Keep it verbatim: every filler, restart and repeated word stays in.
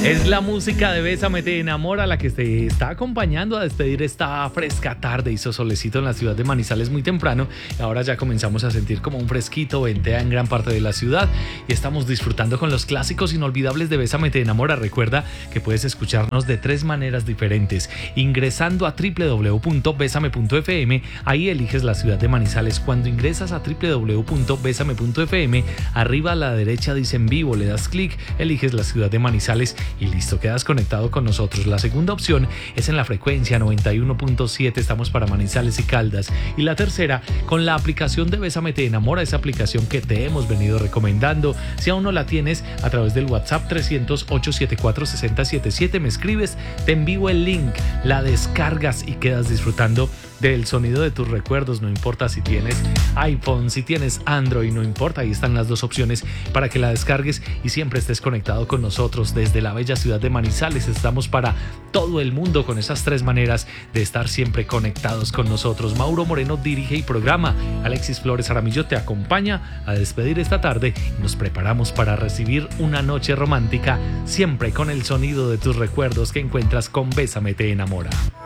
Es la música de Bésame te enamora la que te está acompañando a despedir esta fresca tarde. Hizo solecito en la ciudad de Manizales muy temprano y ahora ya comenzamos a sentir como un fresquito ventea en gran parte de la ciudad y estamos disfrutando con los clásicos inolvidables de Bésame te enamora. Recuerda que puedes escucharnos de tres maneras diferentes. Ingresando a doble u doble u doble u punto bésame punto efe eme, ahí eliges la ciudad de Manizales. Cuando ingresas a doble u doble u doble u punto bésame punto efe eme, arriba a la derecha dice en vivo, le das clic, eliges la ciudad de Manizales y listo, quedas conectado con nosotros. La segunda opción es en la frecuencia noventa y uno punto siete, estamos para Manizales y Caldas. Y la tercera, con la aplicación de Bésame te enamora, esa aplicación que te hemos venido recomendando. Si aún no la tienes, a través del WhatsApp trescientos, ochocientos setenta y cuatro, sesenta setenta y siete me escribes, te envío el link, la descargas y quedas disfrutando del sonido de tus recuerdos. No importa si tienes iPhone, si tienes Android, no importa, ahí están las dos opciones para que la descargues y siempre estés conectado con nosotros desde la bella ciudad de Manizales. Estamos para todo el mundo con esas tres maneras de estar siempre conectados con nosotros. Mauro Moreno dirige y programa, Alexis Flores Aramillo te acompaña a despedir esta tarde y nos preparamos para recibir una noche romántica siempre con el sonido de tus recuerdos que encuentras con Bésame te enamora.